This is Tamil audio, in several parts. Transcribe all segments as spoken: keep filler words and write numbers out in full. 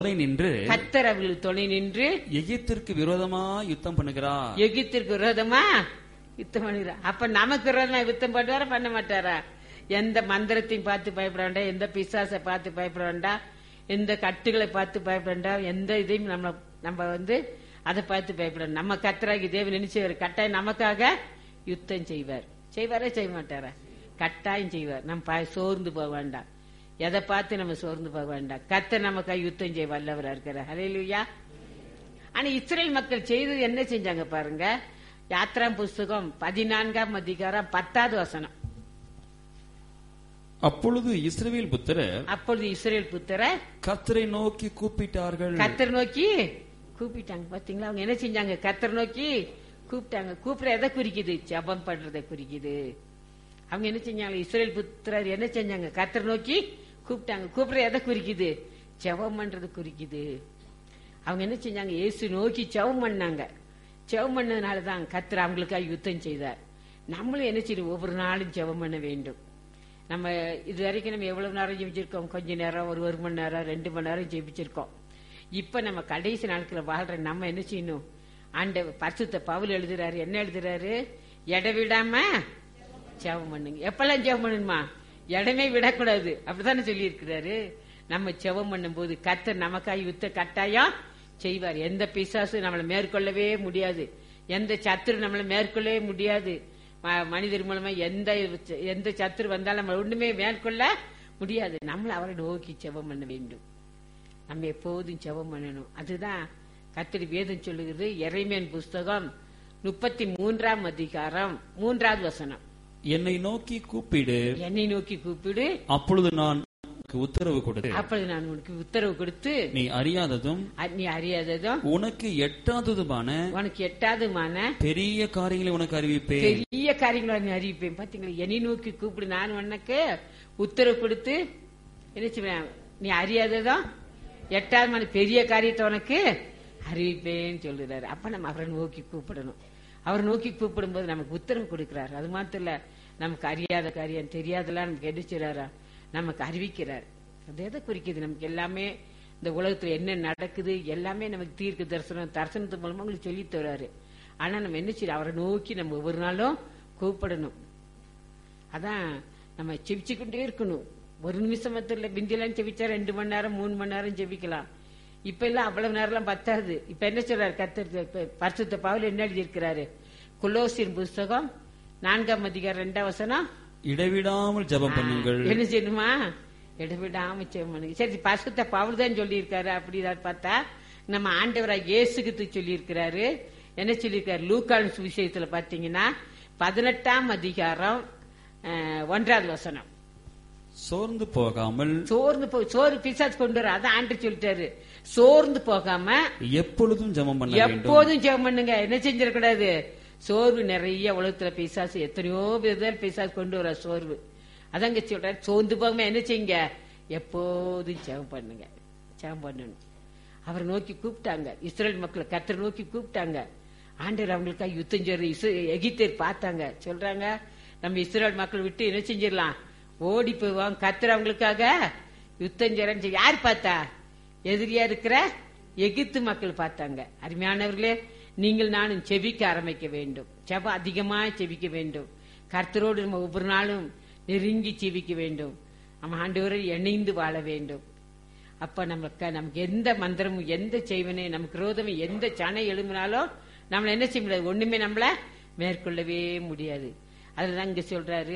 துணை நின்று கர்த்தர் அவர்களுக்கு துணை நின்று எகிப்திற்கு விரோதமா யுத்தம் பண்ணுகிறார். எகிப்திற்கு விரோதமா யுத்தம் பண்ணுகிறார். அப்ப நமக்கு விரோதமா யுத்தம் பண்ணுவாரா பண்ண மாட்டாரா? எந்த மந்திரத்தையும் பார்த்து பயப்பட வேண்டாம், எந்த பிசாசை பார்த்து பயப்பட வேண்டாம், எந்த கட்டுகளை பார்த்து பயப்பட வேண்டாம், எந்த இதையும் நம்ம நம்ம வந்து அதை பார்த்து பயப்பட வேண்டாம். நம்ம கர்த்தராகி தேவன் நினைச்சவர் கட்டாயம் நமக்காக யுத்தம் செய்வார். செய்வாரா செய்ய மாட்டாரா? கட்டாயம் செய்வார். நம்ம சோர்ந்து போக வேண்டாம், எதை பார்த்து நம்ம சோர்ந்து போக வேண்டாம். கர்த்தர் நமக்காக யுத்தம் செய்ய வல்லவரா இருக்கிறார். ஹல்லேலூயா. ஆனா இஸ்ரேல் மக்கள் செய்தது என்ன செஞ்சாங்க பாருங்க. யாத்ரா புஸ்தகம் பதினான்காம் அதிகாரம் பத்தாவது வசனம். அப்பொழுது இஸ்ரவேல் புத்திரர் அப்பொழுது இஸ்ரேல் புத்திரர் கர்த்தரை நோக்கி கூப்பிட்டார்கள். கர்த்தர் நோக்கி கூப்பிட்டாங்க. பாத்தீங்களா, அவங்க என்ன செஞ்சாங்க? கர்த்தர் நோக்கி கூப்பிட்டாங்க. கூப்பிட எதை குறிக்குது? ஜெபம் பண்றதை குறிக்குது. அவங்க என்ன செஞ்சாங்க? இஸ்ரேல் புத்திரர் என்ன செஞ்சாங்க? கர்த்தர் நோக்கி கூப்பிட்டாங்க. கூப்பிட எதை குறிக்குது? ஜெபம் பண்றது குறிக்குது. அவங்க என்ன செஞ்சாங்க? இயேசு நோக்கி ஜெபம் பண்ணாங்க. ஜெபம் பண்ணதுனாலதான் கர்த்தர் அவங்களுக்காக யுத்தம் செய்தார். நம்மளும் என்ன செய்யணும்? ஒவ்வொரு நாளும் ஜெபம் பண்ண வேண்டும். நம்ம இது வரைக்கும் நம்ம எவ்வளவு நேரம் ஜெபிச்சிருக்கோம்? கொஞ்ச நேரம், ஒரு ஒரு மணி நேரம், ரெண்டு மணி நேரம் ஜெபிச்சிருக்கோம். இப்ப நம்ம கடைசி நாட்களை வாழ்ற நம்ம என்ன செய்யணும்? ஆண்ட பரிசுத்த பவுல் எழுதுறாரு. என்ன எழுதுறாரு? இடவிடாம ஜெபம் பண்ணுங்க. எப்பெல்லாம் ஜெபம் பண்ணணுமா? இடமே விடக்கூடாது. அப்படித்தானே சொல்லி இருக்கிறாரு. நம்ம ஜெபம் பண்ணும் போது கர்த்தர் நமக்காக யுத்த கட்டாயம் செய்வார். எந்த பிசாசு நம்மளை மேற்கொள்ளவே முடியாது, எந்த சத்துரு நம்மளை மேற்கொள்ளவே முடியாது. மனிதர் மூலமா எந்த எந்த சத்துரு வந்தாலும் நம்ம ஒண்ணுமே மேற்கொள்ள முடியாது. நம்மள அவரை நோக்கி ஜெபம் பண்ண வேண்டும். நம்ம எப்போதும் ஜெபம் பண்ணணும். அதுதான் கர்த்தர் வேதம் சொல்லுகிறது. எரேமியா புஸ்தகம் முப்பத்தி மூன்றாம் அதிகாரம் மூன்றாவது வசனம். என்னை நோக்கி கூப்பிடு, என்னை நோக்கி கூப்பிடு, அப்பொழுது நான் உத்தரவு கொடு, அப்பொழுது நான் உனக்கு உத்தரவு கொடுத்து நீ அறியாததும் நீ அறியாததும் உனக்கு எட்டாததுமான உனக்கு எட்டாததுமான பெரிய காரியங்களை உனக்கு அறிவிப்பேன். பெரிய காரியங்களை நீ அறிவிப்பேன். பாத்தீங்களா, என்னை நோக்கி கூப்பிடு, நான் உனக்கு உத்தரவு கொடுத்து என்ன செய்வேன்? நீ அறியாததும் எட்டாதமான பெரிய காரியத்தை உனக்கு அறிவிப்பேன்னு சொல்லுறாரு. அப்ப நம்ம அவரை நோக்கி கூப்பிடணும். அவரை நோக்கி கூப்பிடும் போது நமக்கு உத்தரவு கொடுக்கிறாரு. அது மாத்திரம் இல்ல, நமக்கு அறியாத காரியம் தெரியாதெல்லாம் நமக்கு எடுத்துறாரா, நமக்கு அறிவிக்கிறார். அது எதை குறிக்குது? நமக்கு எல்லாமே இந்த உலகத்துல என்ன நடக்குது எல்லாமே நமக்கு தீர்க்க தரிசனம் தரிசனத்து மூலமா உங்களுக்கு சொல்லி தர்றாரு. ஆனா நம்ம என்ன செய்யணும்? அவரை நோக்கி நம்ம ஒவ்வொரு நாளும் கூப்பிடணும். அதான் நம்ம செவிச்சுக்கிட்டே இருக்கணும். ஒரு நிமிஷம் இல்ல, பிந்திலாம் செவிச்சா ரெண்டு மணி நேரம் மூணு மணி நேரம் செவிக்கலாம். இப்ப எல்லாம் அவ்வளவு நேரம் எல்லாம் பத்தாது. இப்ப என்ன சொல்றாரு கர்த்தர்? பரிசுத்த பவுல் என்ன எழுதி இருக்கிறாரு? கொலோசியர் புஸ்தகம் நான்காம் அதிகாரம் இரண்டாம் வசனம். இடைவிடாமல் ஜெபம் பண்ணுங்கள். என்ன செய்யணுமா? இடைவிடாம ஜெபம் பண்ணுங்க. சரி, பரிசுத்த பவுல் தான் சொல்லி இருக்காரு. அப்படிதான் பார்த்தா நம்ம ஆண்டவராக இயேசுக்கு சொல்லி இருக்கிறாரு. என்ன சொல்லியிருக்காரு? லூக்கான் சுவிசேஷத்துல பாத்தீங்கன்னா பதினெட்டாம் அதிகாரம் ஒன்றாவது வசனம். சோர்ந்து போகாமல் சோர்ந்து போ சோறு பிசாசு கொண்டு வர அதான் ஆண்டு சொல்லிட்டாரு. சோர்ந்து போகாம எப்பொழுதும் ஜெபம் பண்ண எப்போதும் ஜெபம் பண்ணுங்க. என்ன செஞ்சிடக்கூடாது? சோர்வு நிறைய உலகத்துல பிசாசு எத்தனையோ விதத்தில் பிசாசு கொண்டு வர சோர்வு. அதாங்க சொல்றாரு, சோர்ந்து போகாம என்ன செய்யுங்க? எப்போதும் ஜெபம் பண்ணுங்க. ஜெபம் பண்ணணும். அவரை நோக்கி கூப்பிட்டாங்க. இஸ்ரேல் மக்களை கர்த்தர் நோக்கி கூப்பிட்டாங்க. ஆண்டவர் அவங்களுக்காக யுத்தம் செய்ய எகிப்தியர் பார்த்தாங்க. சொல்றாங்க, நம்ம இஸ்ரேல் மக்கள் விட்டு என்ன செஞ்சிடலாம்? ஓடி போவாங்க. கர்த்தர் அவங்களுக்காக யுத்தம் செய்யறன்னு யார் பார்த்தா? எதிரியா இருக்கிற எகிப்து மக்கள் பார்த்தாங்க. அருமையானவர்களே, நீங்கள் நானும் செபிக்க ஆரம்பிக்க வேண்டும். செபம் அதிகமா செபிக்க வேண்டும். கர்த்தரோடு நம்ம ஒவ்வொரு நாளும் நெருங்கி செபிக்க வேண்டும். நம்ம ஆண்டவரை இணைந்து வாழ வேண்டும். அப்ப நமக்கு நமக்கு எந்த மந்திரமும் எந்த செய்வனே நமக்கு விரோதமும் எந்த சனை எழும்பினாலும் நம்மள என்ன செய்ய முடியாது? ஒண்ணுமே நம்மள மேற்கொள்ளவே முடியாது. அதுதான் இங்க சொல்றாரு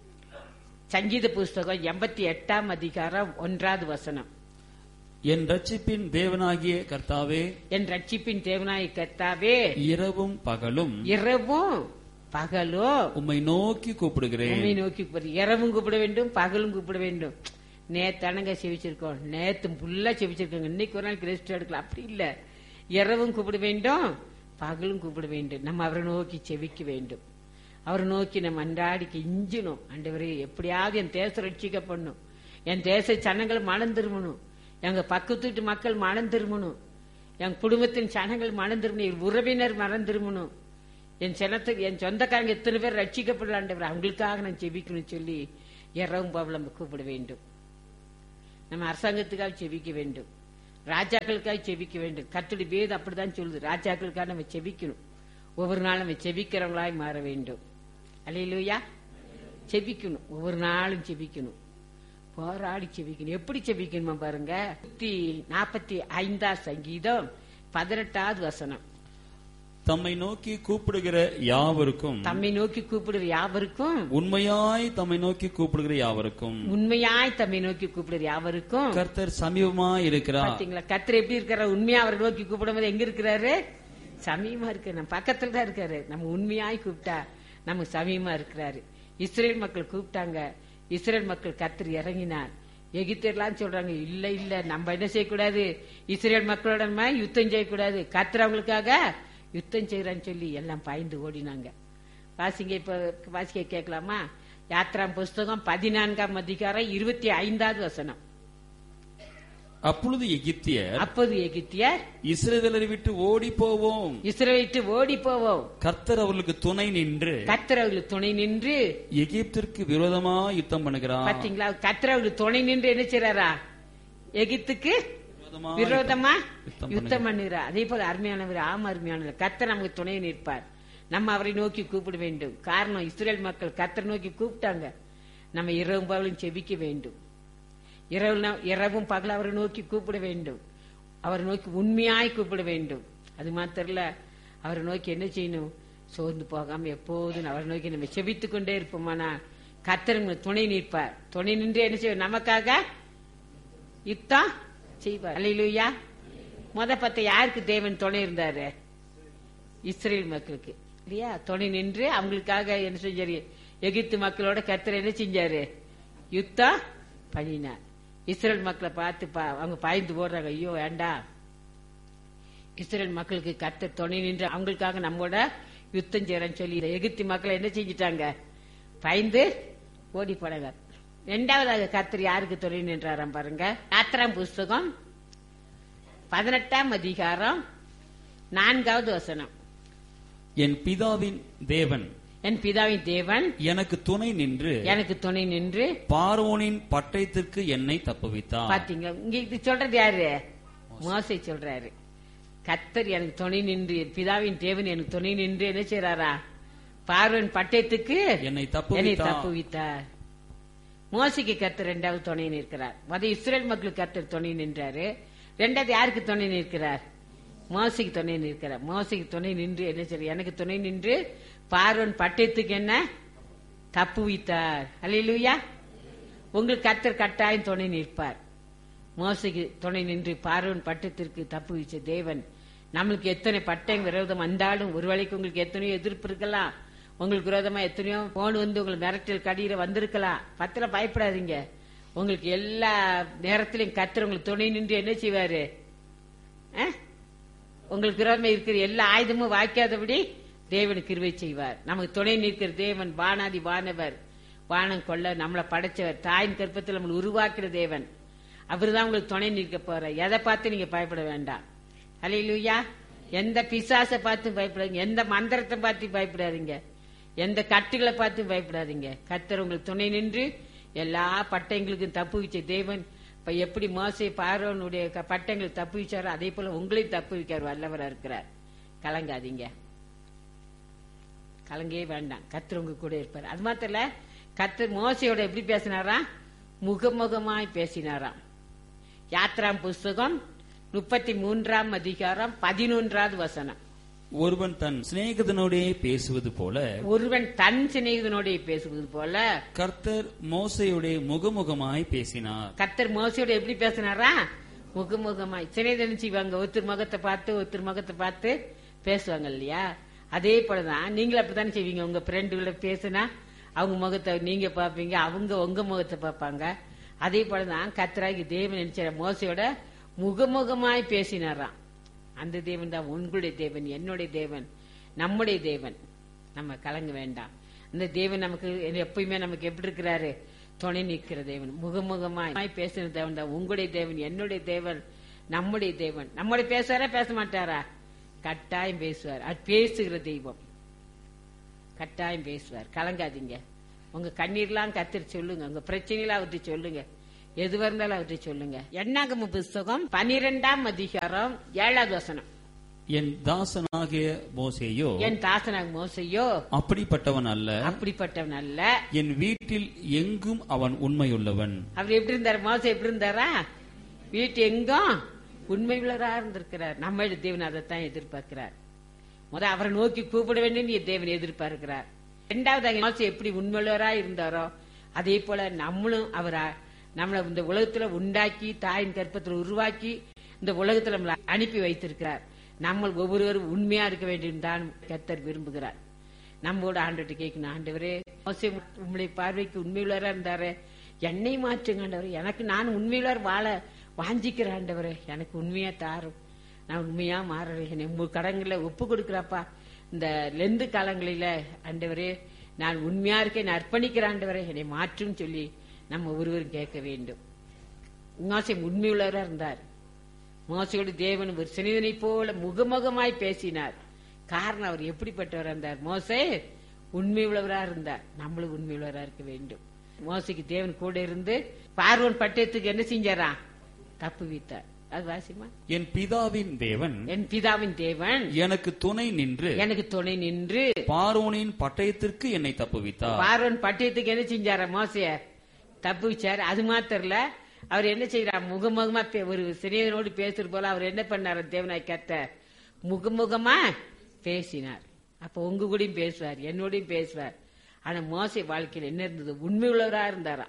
சங்கீத புஸ்தகம் எண்பத்தி எட்டாம் அதிகாரம் ஒன்றாவது வசனம். என் ரட்சிப்பின் தேவனாகிய கர்த்தாவே, என் ரட்சிப்பின் தேவனாகிய கர்த்தாவே, இரவும் பகலும் இரவும் பகலும் உம்மை நோக்கி கூப்பிடுகிறேன். உம்மை நோக்கி இரவும் கூப்பிட வேண்டும், பகலும் கூப்பிட வேண்டும். நேத்தானங்க செவிச்சிருக்கோம், நேத்து ஃபுல்லா செவிச்சிருக்கோங்க, இன்னைக்கு ஒரு நாளைக்கு ரெஸ்ட் எடுக்கலாம். அப்படி இல்ல, இரவும் கூப்பிட வேண்டும், பகலும் கூப்பிட வேண்டும். நம்ம அவரை நோக்கி செவிக்க வேண்டும். அவரை நோக்கி நம்ம அன்றாடிக்கு இஞ்சினும், ஆண்டவரே எப்படியாவது என் தேசம் ரட்சிக்கப்படணும், என் தேச சனங்கள் மனம் திரும்பணும், எங்க பக்கத்து வீட்டு மக்கள் மனம் திரும்பணும், என் குடும்பத்தின் சனங்கள் மனம் திரும்பணும், என் உறவினர் மனம் திரும்பணும், என் சனத்துக்கு என் சொந்தக்காரங்க எத்தனை பேர் ரட்சிக்கப்படல ஆண்டவரே, அவங்களுக்காக நான் செபிக்கணும் சொல்லி இரவும் பகலும் கூப்பிட வேண்டும். நம்ம அரசாங்கத்துக்காக செபிக்க வேண்டும். ராஜாக்களுக்காக செபிக்க வேண்டும். கர்த்தருடைய வேதம் அப்படிதான் சொல்லுது. ராஜாக்களுக்காக நம்ம செபிக்கணும். ஒவ்வொரு நாளும் நம்ம செபிக்கிறவங்களாய் மாற வேண்டும். அல்லேலூயா. செபிக்கணும், ஒவ்வொரு நாளும் செபிக்கணும், போராடி செபிக்கணும். எப்படி செபிக்கணுமா பாருங்க. நூத்தி நாற்பத்தி ஐந்தாம் சங்கீதம் பதினெட்டாவது வசனம். தம்மை நோக்கி கூப்பிடுகிற யாவருக்கும் தம்மை நோக்கி கூப்பிடுகிற யாவருக்கும் உண்மையாய் தம்மை நோக்கி கூப்பிடுகிற யாவருக்கும் உண்மையாய் தம்மை நோக்கி கூப்பிடுகிற யாவருக்கும் கர்த்தர் சமீபமாய் இருக்கிறார். பாத்தீங்களா, கர்த்தர் எப்படி இருக்கிறார்? உண்மையா அவரை நோக்கி கூப்பிடும்போது எங்க இருக்கிறாரு? சமீபமா இருக்கு. நம்ம பக்கத்துல தான் இருக்காரு. நம்ம உண்மையாய் கூப்பிட்டா நம்ம சமீபமா இருக்கிறாரு. இஸ்ரேல் மக்கள் கூப்பிட்டாங்க. இஸ்ரேல் மக்கள் கர்த்தர் இறங்கினார். எகிப்தியர்லாம் சொல்றாங்க, இல்ல இல்ல நம்ம என்ன செய்யக்கூடாது, இஸ்ரேல் மக்களோட நம்ம யுத்தம் செய்யக்கூடாது, கர்த்தர் அவங்களுக்காக யுத்தம் செய்யறான்னு சொல்லி எல்லாம் பாய்ந்து ஓடினாங்க. வாசிங்க, இப்ப வாசிக்க கேட்கலாமா? யாத்ராம் புஸ்தகம் பதினான்காம் அதிகாரம் இருபத்தி ஐந்தாவது வசனம். அப்பொழுது எகிப்தியர் அப்போது எகிப்தியர் இஸ்ரவேலரை விட்டு ஓடி போவோம், இஸ்ரவேலை விட்டு ஓடி போவோம், கர்த்தர் அவர்களுக்கு துணை நின்று கர்த்தர் அவர்களுக்கு துணை நின்று எகிப்திற்கு விரோதமா யுத்தம் பண்ணுகிறார். பாத்தீங்களா, கர்த்தர் அவர்களுக்கு துணை நின்று என்ன செய்றாரா? எகிப்துக்கு விரோதமா யுத்தம் பண்ணுகிறார். அதே போல அருமையானவர், ஆமா அருமையானவர், கர்த்தர் நமக்கு துணை நிற்பார். நம்ம அவரை நோக்கி கூப்பிட வேண்டும். காரணம், இஸ்ரேல் மக்கள் கர்த்தர் நோக்கி கூப்பிட்டாங்க. நம்ம இரவும் பகலும் செபிக்க வேண்டும். இரவு இரவும் பகல் அவரை நோக்கி கூப்பிட வேண்டும். அவரை நோக்கி உண்மையாய் கூப்பிட வேண்டும். அது மாத்திரல, அவரை நோக்கி என்ன செய்யணும்? சோர்ந்து போகாம எப்போதும் அவரை நோக்கி நம்ம செபித்துக் கொண்டே இருப்போமானா கர்த்தர் துணை நிற்பார். துணை நின்று என்ன செய்வார்? நமக்காக யுத்தம் செய்வார். அல்லேலூயா. முத பத்த யாருக்கு தேவன் துணை இருந்தாரு? இஸ்ரேல் மக்களுக்கு இல்லையா? துணை நின்று அவங்களுக்காக என்ன செஞ்சாரு? எகிப்து மக்களோட கர்த்தர் என்ன செஞ்சாரு? யுத்தம் பண்ணினார். இஸ்ரேல் மக்களை பார்த்து அவங்க பாய்ந்து போடுறாங்க, ஐயோ வேண்டாம். இஸ்ரேல் மக்களுக்கு கர்த்தர் துணை நின்று அவங்களுக்காக நம்மோட யுத்தம் செய்யறன்னு சொல்லி எகிப்து மக்களை என்ன செஞ்சிட்டாங்க? பயந்து ஓடி போனாங்க. இரண்டாவதாக கர்த்தர் யாருக்கு துணை நின்றாராம் பாருங்க. யாத்ராம் புஸ்தகம் பதினெட்டாம் அதிகாரம் நான்காவது வசனம். என் பிதாவின் தேவன் என் பிதாவின் தேவன் எனக்கு துணை நின்று எனக்கு துணை நின்று பார்வோனின் பட்டயத்திற்கு என்னை தப்புவித்தார். பாத்தீங்க, இங்க இது சொல்றது யாரு? மோசே சொல்றாரு. கர்த்தர் எனக்கு துணை நின்று, என் பிதாவின் தேவன் எனக்கு துணை நின்று என்ன செய்யறாரா? பார்வோன் பட்டயத்துக்கு என்னை என்னை தப்புவித்தார். மோசைக்கு கர்த்தர் இரண்டாவது துணை நிற்கிறார். மத இஸ்ரேல் மக்களுக்கு கர்த்தர் துணை நின்றாரு. இரண்டாவது யாருக்கு துணை நிற்கிறார்? மோசைக்கு துணை நிற்கிறார். மோசைக்கு துணை நின்று என்ன செய்ய? எனக்கு துணை நின்று பார்வோன் பட்டயத்துக்கு என்ன தப்புவித்தார். அல்லேலூயா. உங்களுக்கு கர்த்தர் கட்டாயம் துணை நிற்பார். மோசைக்கு துணை நின்று பார்வோன் பட்டயத்திற்கு தப்புவிச்ச தேவன் நம்மளுக்கு எத்தனை பட்டயம் விரோதம் வந்தாலும், ஒருவேளைக்கு உங்களுக்கு எத்தனையோ எதிர்ப்பு இருக்கலாம், உங்களுக்கு விரோதமா எத்தனையோ போன் வந்து உங்களுக்கு மிரட்டல் கடியில வந்திருக்கலாம். பத்திர பயப்படாதீங்க. உங்களுக்கு எல்லா நேரத்திலையும் கர்த்தர் உங்களுக்கு துணை நின்று என்ன செய்வாரு? உங்களுக்கு விரோதமா இருக்கிற எல்லா ஆயுதமும் வாய்க்காதபடி தேவன் கிருபை செய்வார். நமக்கு துணை நிற்கிற தேவன் வானாதி வானவர், வானம் கொள்ள நம்மளை படைச்சவர், தாயின் கற்பத்தில் நம்மளை உருவாக்குற தேவன். அவருதான் உங்களுக்கு துணை நிற்க போற. எதை பார்த்து நீங்க பயப்பட வேண்டாம். அல்லேலூயா. எந்த பிசாசை பார்த்து பயப்படாதீங்க, எந்த மந்திரத்தை பார்த்து பயப்படாதீங்க, எந்த கட்டுகளை பார்த்து பயப்படாதீங்க. கர்த்தர் உங்களுக்கு துணை நின்று எல்லா பட்டயங்களுக்கும் தப்பு வச்ச தேவன். இப்ப எப்படி மோசே பார்வோனுடைய பட்டயங்களுக்கு தப்பு வச்சாரோ அதே போல உங்களையும் தப்பு வைக்கார் வல்லவரா இருக்கிறார். கலங்காதீங்க, கலங்கே வேண்டாம். கர்த்தர் உங்க கூட இருப்பார். அது மாத்திர கர்த்தர் மோசையோட எப்படி பேசினாரா? முகமுகமாய் பேசினாராம். யாத்ராம் புஸ்தகம் முப்பத்தி மூன்றாம் அதிகாரம் பதினொன்றாவது வசனம். ஒருவன் தன் சிநேகிதனோடே பேசுவது போல ஒருவன் தன் சிநேகிதனோடே பேசுவது போல கர்த்தர் மோசையோட முகமுகமாய் பேசினார். கர்த்தர் மோசையோட எப்படி பேசினாரா? முகமுகமாய். சிநேகிதன் செய்வாங்க, ஒருத்தர் முகத்தை பார்த்து ஒருத்தர் முகத்தை பார்த்து பேசுவாங்க இல்லையா? அதே போலதான் நீங்களும் அப்படித்தானே செய்வீங்க. உங்க ஃப்ரெண்டுகளை பேசுனா அவங்க முகத்தை நீங்க பாப்பீங்க, அவங்க உங்க முகத்தை பார்ப்பாங்க. அதே போலதான் கர்த்தராகி தேவன் நினைச்ச மோசையோட முகமுகமாய் பேசினாராம். அந்த தேவன் தான் உங்களுடைய தேவன், என்னுடைய தேவன், நம்முடைய தேவன். நம்ம கலங்க வேண்டாம். அந்த தேவன் நமக்கு எப்பயுமே நமக்கு எப்படி இருக்கிறாரு? துணை நிற்கிற தேவன், முகமுகமாய் பேசுற தேவன் தான் உங்களுடைய தேவன், என்னுடைய தேவன், நம்முடைய தேவன். நம்முடைய பேசுவாரா பேச மாட்டாரா? கட்டாயம் பேசுவார். அது பேசுகிற தெய்வம், கட்டாயம் பேசுவார். கலங்காதீங்க. உங்க கண்ணீர்லாம் கத்திரி சொல்லுங்க, உங்க பிரச்சனைலாம் அவர்கிட்ட சொல்லுங்க. எதுவா இருந்தாலும் அவர்கிட்ட சொல்லுங்க. எண்ணாகம புஸ்தகம் பனிரெண்டாம் அதிகாரம் ஏழாவது வசனம். என் தாசனாகிய மோசேயோ என் தாசனாக மோசையோ அப்படிப்பட்டவன் அல்ல, அப்படிப்பட்டவன் அல்ல, என் வீட்டில் எங்கும் அவன் உண்மையுள்ளவன். அவர் எப்படி இருந்தார்? மோசை எப்படி இருந்தாரா? வீட்டு எங்கும் உண்மை உள்ளவரா இருந்திருக்கிறார். நம்ம தேவன் அதைத்தான் எதிர்பார்க்கிறார். முத அவரை நோக்கி கூப்பிட வேண்டும் தேவன் எதிர்பார்க்கிறார். இரண்டாவது மோசை எப்படி உண்மையுள்ளவரா இருந்தாரோ அதே போல நம்மளும் அவரா நம்மளை இந்த உலகத்துல உண்டாக்கி தாயின் கற்பத்தில் உருவாக்கி இந்த உலகத்துல நம்மளை அனுப்பி வைத்திருக்கிறார். நம்ம ஒவ்வொருவரும் உண்மையா இருக்க வேண்டும் தான் கர்த்தர் விரும்புகிறார். நம்மோட ஆண்டவர்கிட்ட கேட்கணும், ஆண்டவரே மோசே உங்களுடைய பார்வைக்கு உண்மையுள்ளவரா இருந்தாரு, என்னை மாற்றுங்க ஆண்டவரே, எனக்கு நான் உண்மையுள்ளவர் வாழ வாஞ்சிக்கிற ஆண்டவரே, எனக்கு உண்மையா தாரும், நான் உண்மையா மாறுறேன், என்னை உங்க கடன்களை ஒப்பு கொடுக்குறாப்பா. இந்த லெந்து காலங்களில ஆண்டவரே நான் உண்மையா இருக்கேன், அர்ப்பணிக்கிற ஆண்டவரே என்னை மாற்றும் சொல்லி நம்ம ஒருவரும் கேட்க வேண்டும். மோசே உண்மையுள்ளவரா இருந்தார். மோசையோடு தேவன் ஒரு சினிதனை போல முகமுகமாய் பேசினார். காரணம் அவர் எப்படிப்பட்டவராக இருந்தார்? மோசே உண்மை உள்ளவரா இருந்தார். நம்மளும் உண்மை உள்ளவரா இருக்க வேண்டும். மோசைக்கு தேவன் கூட இருந்து பார்வோன் பட்டயத்துக்கு என்ன செஞ்சாரா? தப்பு வைத்தார். அது வாசிமா. என் பிதாவின் தேவன் என் பிதாவின் தேவன் எனக்கு துணை நின்று எனக்கு துணை நின்று பார்வோனின் பட்டயத்திற்கு என்னை தப்புவித்தார். பார்வோன் பட்டயத்துக்கு என்ன செஞ்சாரா? மோசைய தப்பு வச்சாரு. அது மாத்திரல, அவர் என்ன செய்யறார்? முகமுகமா ஒரு சிறியனோடு பேசுற போல அவர் என்ன பண்ணார்? தேவனாய் கர்த்தர் முகமுகமா பேசினார். அப்ப உங்க கூடயும் பேசுவார், என்னோடையும் பேசுவார். ஆனா மோசே வாழ்க்கையில் என்ன இருந்தது? உண்மை உள்ளவரா இருந்தாரா?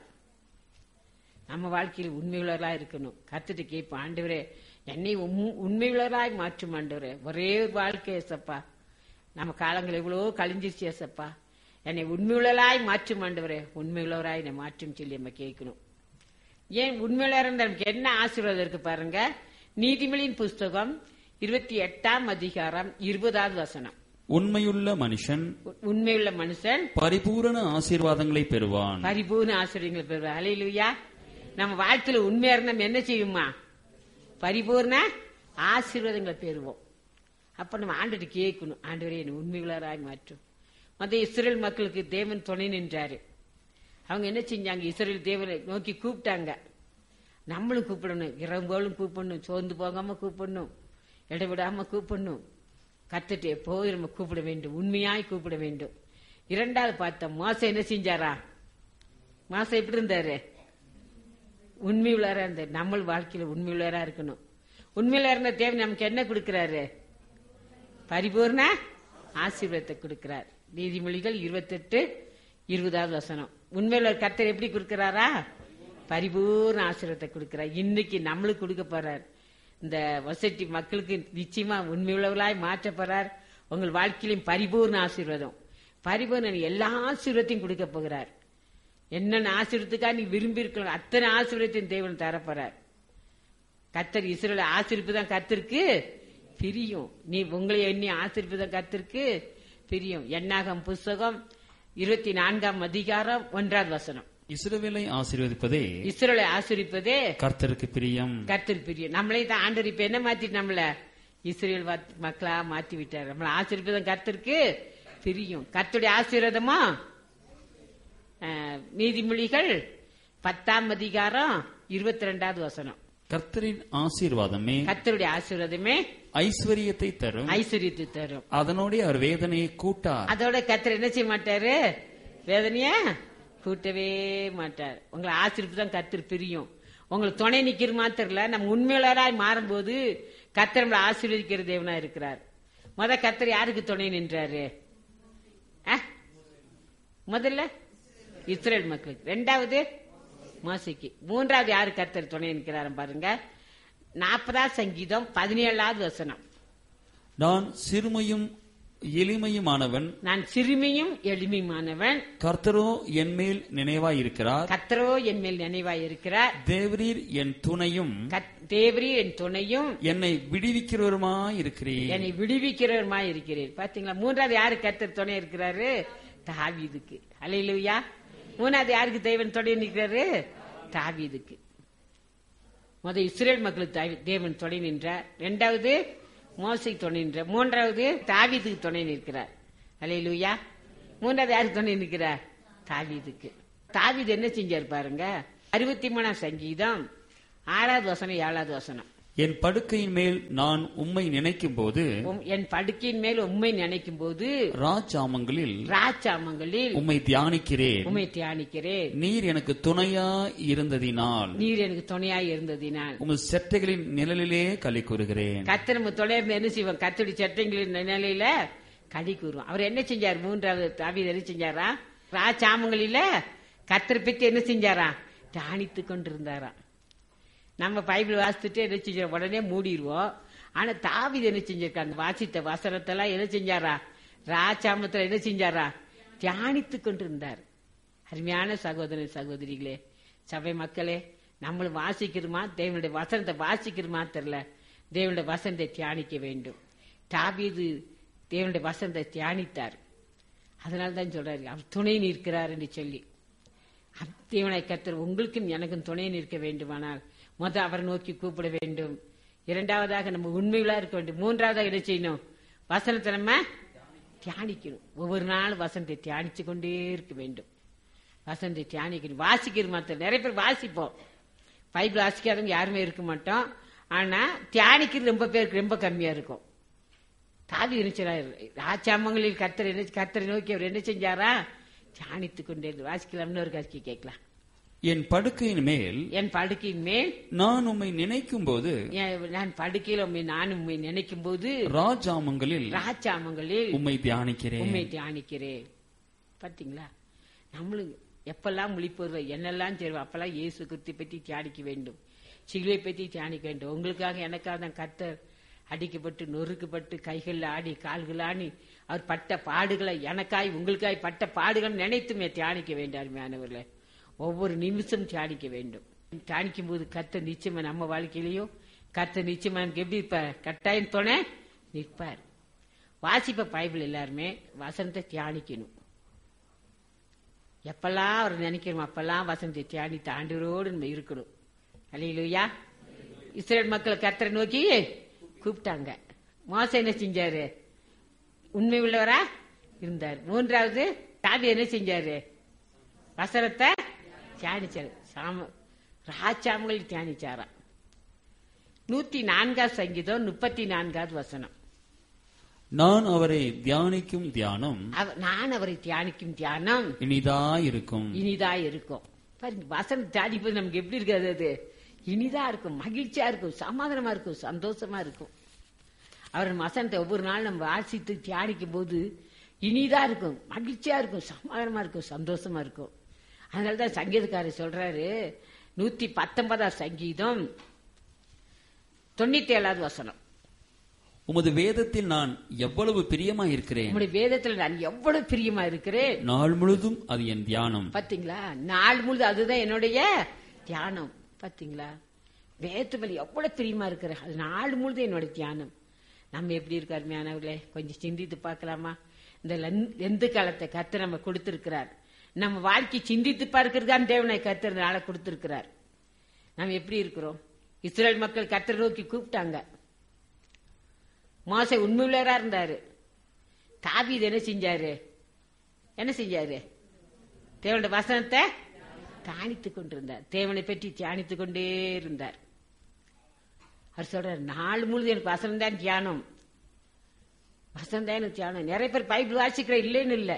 நம்ம வாழ்க்கையில் உண்மை உள்ளவரா இருக்கணும். கர்த்தர்ட்ட கேட்போம், ஆண்டவரே என்னை உண்மை உள்ளவராய் மாற்றும் ஆண்டவரே. ஒரே ஒரு வாழ்க்கை ஏசப்பா, நம்ம காலங்கள் எவ்வளவோ கழிஞ்சிருச்சு ஏசப்பா, என்னை உண்மை உள்ளவராய் மாற்றும் ஆண்டவரே, உண்மை உள்ளவராய் என்னை மாற்றும் சொல்லி நம்ம கேட்கணும். ஏன் உண்மையில இருந்த நமக்கு என்ன ஆசீர்வாதம் இருக்கு பாருங்க. நீதிமொழியின் புஸ்தகம் இருபத்தி எட்டாம் அதிகாரம் இருபதாவது வசனம். உண்மையுள்ள மனுஷன் உண்மையுள்ள மனுஷன் பரிபூரண ஆசீர்வாதங்களை பெறுவான். பரிபூர்ண ஆசீர்வாதங்களை பெறுவான். அல்லேலூயா. நம்ம வாழ்க்கையில உண்மையா இருந்தா என்ன செய்யுமா? பரிபூர்ண ஆசீர்வாதங்களை பெறுவோம். அப்ப நம்ம ஆண்டவரை கேட்கணும், ஆண்டவரே என்னை உண்மையுள்ளவராய் மாற்றும். மற்ற இஸ்ரேல் மக்களுக்கு தேவன் துணை நின்றாரு. அவங்க என்ன செஞ்சாங்க? இஸ்ரேல் தேவனை நோக்கி கூப்பிட்டாங்க. நம்மளும் கூப்பிடணும், இரவுகளும் கூப்பிடணும், சோர்ந்து போகாம கூப்பிடணும், இடைவிடாம கூப்பிடணும். கத்துட்டு எப்போது நம்ம கூப்பிட வேண்டும், உண்மையாய் கூப்பிட வேண்டும். இரண்டாவது பார்த்த மோசை என்ன செஞ்சாரா? மோசை எப்படி இருந்தாரு? உண்மையுள்ளவரா இருந்தார். நம்ம வாழ்க்கையில உண்மையுள்ளவரா இருக்கணும். உண்மையில இருந்த தேவன் நமக்கு என்ன கொடுக்கிறாரு? பரிபூர்ண ஆசீர்வாதத்தை கொடுக்கிறார். நீதிமொழிகள் இருபத்தி எட்டு இருபதாவது வசனம். உண்மையில கர்த்தர் எப்படி கொடுக்கிறாரா? பரிபூர்ண ஆசீர்வாதத்தை கொடுக்கிறார். இன்னைக்கு நம்மளுக்கு கொடுக்க போறார். இந்த வசதி மக்களுக்கு நிச்சயமா உண்மையுள்ளவர்களாய் மாற்ற போறார். உங்கள் வாழ்க்கையிலும் பரிபூர்ண ஆசீர்வாதம், பரிபூர்ண எல்லா ஆசீர்வாதத்தையும் கொடுக்க போகிறார். என்னென்ன ஆசீர்வாதத்துக்காக நீ விரும்பி இருக்கலாம் அத்தனை ஆசீர்வாதத்தையும் தேவன் தரப்போறார். கர்த்தர் இஸ்ரவேலை ஆசீர்வாதம் தான் கர்த்தருக்கு பிரியும். நீ உங்களை எண்ணி ஆசீர்வாதம் கர்த்தருக்கு பிரியும். எண்ணாகம் புஸ்தகம் இருபத்தி நான்காம் அதிகாரம் ஒன்றாவது வசனம். இஸ்ரவேலை ஆசீர்வதிப்பதே இஸ்ரவேலை ஆசீர்வதிப்பதே கர்த்தருக்கு பிரியம். கர்த்தருக்கு பிரியம். நம்மளே தான் ஆண்டவர் இப்ப என்ன மாத்தி நம்மள இஸ்ரவேல் மக்களா மாத்தி விட்டார். நம்மள ஆசீர்வாதம் கர்த்தருக்கு பிரியும். கர்த்தருடைய ஆசீர்வாதமா நீதிமொழிகள் பத்தாம் அதிகாரம் இருபத்தி ரெண்டாவது வசனம். கர்த்தரின் ஆசீர்வாதமே கர்த்தருடைய ஆசீர்வாதமே ஐஸ்வர்யத்தை தரும், ஐஸ்வர்யத்தை தரும். அதனோட அவர் வேதனையை கூட்டார். அதோட கர்த்தர் என்ன செய்ய மாட்டாரு? வேதனைய கூட்டவே மாட்டார். உங்களை ஆசீர்வாதம் கர்த்தர் பிரியும். உங்களுக்கு துணை நிக்கிற மாத்திரல, நம்ம உண்மையாளராய் மாறும்போது கர்த்தர் நம்மளை ஆசீர்வதிக்கிற தேவனா இருக்கிறார். முத கர்த்தர் யாருக்கு துணை நின்றாரு? முதல்ல இஸ்ரேல் மக்களுக்கு, ரெண்டாவது மோசைக்கு, மூன்றாவது யாரு கர்த்தர் துணை நிற்கிறாரு பாருங்க. நாற்பதாவது சங்கீதம் பதினேழாவது வசனம். நான் சிறுமையும் எளிமையுமானவன், நான் சிறுமியும் எளிமையுமானவன், கர்த்தரோ என் மேல் நினைவாய் இருக்கிறார். கர்த்தரோ என் மேல் நினைவாய் இருக்கிறார். தேவரீர் என் துணையும், தேவரீர் என் துணையும், என்னை விடுவிக்கிறவருமாய் இருக்கிறீர். என்னை விடுவிக்கிறவருமாய் இருக்கிறீர். பாத்தீங்களா? மூன்றாவது யாரு கர்த்தர் துணை இருக்கிறாரு? தாவீதுக்கு. அல்லேலூயா. மூணாவது யாருக்கு தேவன் துணை நிற்கிறாரு? தாவீதுக்கு. முத இஸ்ரேல் மக்களுக்கு தேவன் துணை நின்றார். இரண்டாவது மோசைக்கு துணை நின்றார். மூன்றாவது தாவீதுக்கு துணை நிற்கிறார். அல்லேலூயா. மூன்றாவது யாருக்கு துணை நிற்கிறார்? தாவீதுக்கு. தாவீது என்ன செஞ்சார் பாருங்க. அறுபத்தி மூணாம் சங்கீதம் ஆறாவது வசனம் ஏழாவது வசனம். என் படுக்கையின் மேல் நான் உம்மை நினைக்கும் போது, என் படுக்கையின் மேல் உம்மை நினைக்கும் போது ராஜாமங்களில் ராஜாமங்களில் உம்மை தியானிக்கிறேன். உம்மை தியானிக்கிறேன். நீர் எனக்கு துணையா இருந்ததினால் நீர் எனக்கு துணையாய் இருந்ததினால் உமது செட்டைகளின் நிழலிலே களி கூறுகிறேன். கர்த்தர் நம்ம துணை என்ன செய்வோம்? கர்த்தருடைய செட்டைகளின் நிழலில களி கூறுவோம். அவர் என்ன செஞ்சார்? மூன்றாவது தாவீது என்ன செஞ்சாரா? ராஜாமங்களில கர்த்தர் பத்தி என்ன செஞ்சாரா? தியானித்து கொண்டிருந்தாரா. நம்ம பைபிள் வாசித்துட்டு என்ன செஞ்சோம்? உடனே மூடிடுவோம். ஆனா தாவீது என்ன செஞ்சிருக்கா? அந்த வாசித்த வசனத்தெல்லாம் என்ன செஞ்சாரா? ராஜாமத்துல என்ன செஞ்சாரா? தியானித்து கொண்டிருந்தார். அருமையான சகோதர சகோதரிகளே, சபை மக்களே, நம்மளும் வாசிக்கிறோமா? தேவனுடைய வசனத்தை வாசிக்கிறோமா தெரியல. தேவனுடைய வசனத்தை தியானிக்க வேண்டும். தாவீது தேவனுடைய வசனத்தை தியானித்தார். அதனால்தான் சொல்றாரு, அவர் துணை நிற்கிறார் என்று சொல்லி. தேவனை கர்த்தர் உங்களுக்கும் எனக்கும் துணை நிற்க வேண்டுமானால் முதல் அவரை நோக்கி கூப்பிட வேண்டும். இரண்டாவதாக நம்ம உண்மையுள்ளா இருக்க வேண்டும். மூன்றாவதாக என்ன செய்யணும்? வசனத்தை நம்ம தியானிக்கணும். ஒவ்வொரு நாளும் வசனத்தை தியானிச்சு கொண்டே இருக்க வேண்டும். வசனத்தை தியானிக்கணும். வாசிக்கிறது மாத்திரம். நிறைய பேர் வாசிப்போம், பைபிள் வாசிக்காதவங்க யாருமே இருக்க மாட்டோம். ஆனா தியானிக்கிறது ரொம்ப பேருக்கு ரொம்ப கம்மியா இருக்கும். தாவீது இருந்துச்சார், ராஜாமங்களில் கர்த்தர் என்ன கர்த்தரை நோக்கி அவர் என்ன செஞ்சாரா? தியானித்துக் கொண்டே. வாசிக்கலாம். ஒரு காட்சி கேட்கலாம். என் படுக்கையின் மேல் என் படுக்கையின் மேல் நான் உம்மை நினைக்கும் போது, நான் படுக்கையில் உண்மை நான் உண்மை நினைக்கும் போது ராஜாமங்களில் ராஜாமங்களில் உம்மை தியானிக்கிறேன். உண்மை தியானிக்கிறேன். பாத்தீங்களா? நம்மளும் எப்பெல்லாம் முழிப்போர்வ என்னெல்லாம் செய்வோம் அப்பெல்லாம் இயேசு கிறிஸ்துவை பற்றி தியானிக்க வேண்டும். சிலுவை பற்றி தியானிக்க வேண்டும். உங்களுக்காக எனக்காக தான் கர்த்தர் அடிக்கப்பட்டு நொறுக்கப்பட்டு கைகள் ஆடி கால்கள் ஆடி அவர் பட்ட பாடுகளை எனக்காய் உங்களுக்காய் பட்ட பாடுகள் நினைத்துமே தியானிக்க வேண்டும். அருமையானவர்களே, ஒவ்வொரு நிமிஷம் தியானிக்க வேண்டும். தியானிக்கும் போது கர்த்தர் நிச்சயமா நம்ம வாழ்க்கையிலையும் கர்த்தர் நிச்சயமா நமக்கு எப்படி இருப்பார்? கட்டாயம் துணை நிற்பார். வாசிப்ப பைபிள் எல்லாருமே வசனத்தை தியானிக்கணும். எப்பெல்லாம் அவர் நினைக்கணும் அப்பெல்லாம் வசனத்தை தியானித்து ஆண்டவரோடு நம்ம இருக்கணும். அல்லேலூயா. இஸ்ரவேல் மக்கள் கர்த்தரை நோக்கி கூப்பிட்டாங்க. மோசே என்ன செஞ்சாரு? உண்மை உள்ளவரா இருந்தார். மூன்றாவது தாவீது என்ன செஞ்சாரு? வசனத்தை தியானிச்சாரு. சாம ராஜாமங்களில் தியானிச்சாரா. நூத்தி நான்காவது சங்கீதம் முப்பத்தி நான்காவது வசனம். நான் அவரை தியானிக்கும் தியானம் நான் அவரை தியானிக்கும் தியானம் இனிதா இருக்கும் இனிதா இருக்கும். பாருங்க, வசனம் தியானிப்பது நமக்கு எப்படி இருக்காது? அது இனிதா இருக்கும், மகிழ்ச்சியா இருக்கும், சமாதானமா இருக்கும், சந்தோஷமா இருக்கும். அவர் வசனத்தை ஒவ்வொரு நாள் நம்ம வாசித்து தியானிக்கும் போது இனிதா இருக்கும், மகிழ்ச்சியா இருக்கும், சமாதானமா இருக்கும், சந்தோஷமா இருக்கும். அதனாலதான் சங்கீதக்காரர் சொல்றாரு, நூத்தி பத்தொன்பதாம் சங்கீதம் தொண்ணூத்தி ஏழாவது வசனம். உமது வேதத்தில் நான் எவ்வளவு பிரியமா இருக்கிறேன். உங்களுடைய வேதத்தில் நான் எவ்வளவு பிரியமா இருக்கிறேன். நாள் முழுதும் அது என் தியானம். பாத்தீங்களா? நாள் முழுதும் அதுதான் என்னுடைய தியானம். பாத்தீங்களா? வேதத்து மேல எவ்வளவு பிரியமா இருக்கிற, அது நாள் முழுதும் என்னோட தியானம். நம்ம எப்படி இருக்காரு மேனவர்களே? கொஞ்சம் சிந்தித்து பார்க்கலாமா? இந்த எந்த காலத்தை கர்த்தர் நம்ம கொடுத்திருக்கிறார். நம்ம வாழ்க்கை சிந்தித்து பார்க்கிறதுதான் தேவனை கர்த்தர் நாளை கொடுத்திருக்கிறார். நம்ம எப்படி இருக்கிறோம்? இஸ்ரேல் மக்கள் கர்த்தரை நோக்கி கூப்பிட்டாங்க. மோசே உண்மையுள்ளவரா இருந்தாரு. தாவீது என்ன செஞ்சாரு? என்ன செஞ்சாரு? தேவனுடைய வசனத்தை தியானித்துக் கொண்டிருந்தார். தேவனை பற்றி தியானித்துக் கொண்டே இருந்தார். அவர் சொல்றார், நாலு முழுது எனக்கு வசனம் தான் தியானம், வசனம் தான் எனக்கு தியானம். நிறைய பேர் பைபிள் வாசிக்கிற இல்லைன்னு இல்லை.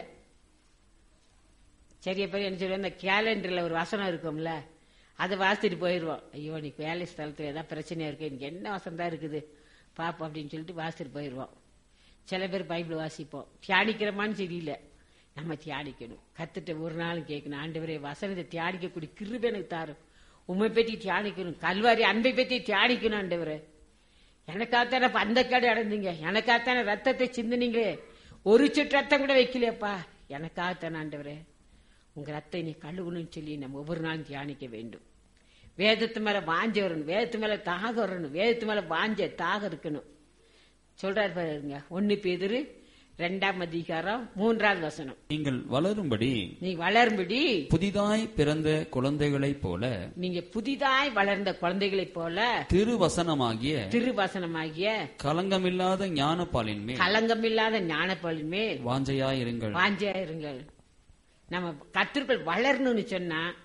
சரியா பேர் என்ன சொல்லுவோம், இந்த கேலண்டர்ல ஒரு வசனம் இருக்கும்ல, அதை வாசிட்டு போயிடுவோம். ஐயோ நீ வேலை ஸ்தலத்துல ஏதாவது பிரச்சனையா இருக்கு, எனக்கு என்ன வசனம் தான் இருக்குது பாப்போம் அப்படின்னு சொல்லிட்டு வாசிட்டு போயிடுவோம். சில பேர் பைபிள் வாசிப்போம். தியானிக்கிறமான்னு தெரியல. நம்ம தியானிக்கணும். கத்துட்டு ஒரு நாளும் கேட்கணும், ஆண்டவரே வசனத்தை தியானிக்கக்கூடிய கிருபை எனக்கு தாரும். உண்மை பற்றி தியானிக்கணும், கல்வாரி அன்பை பற்றி தியானிக்கணும். ஆண்டவரே எனக்காகத்தான அந்த கடை அடைந்தீங்க, எனக்காகத்தான ரத்தத்தை சிந்தினீங்களே, ஒரு சொட்டு ரத்தம் கூட வைக்கலையப்பா, எனக்காகத்தான ஆண்டவரே உங்க ரத்தை நீ கழுவணும்னு சொல்லி நம்ம ஒவ்வொரு நாளும் தியானிக்க வேண்டும். வேதத்து மேல வாஞ்ச வரணும், வேதத்து மேல தாக வரணும், வேதத்து மேல வாஞ்ச தாக இருக்கணும். சொல்றாரு பாருங்க, ஒன்னு பேதுரு இரண்டாம் அதிகாரம் மூன்றாவது வசனம். நீங்கள் வளரும்படி நீ வளரும்படி புதிதாய் பிறந்த குழந்தைகளைப் போல, நீங்க புதிதாய் வளர்ந்த குழந்தைகளைப் போல திருவசனமாகிய திருவசனமாகிய கலங்கமில்லாத ஞானப்பாலின் மேல் கலங்கமில்லாத ஞானப்பாலின் மேல் வாஞ்சையாயிருங்கள் வாஞ்சையாயிருங்கள். நம்ம கத்திற்குள் வளரணும்னு சொன்னா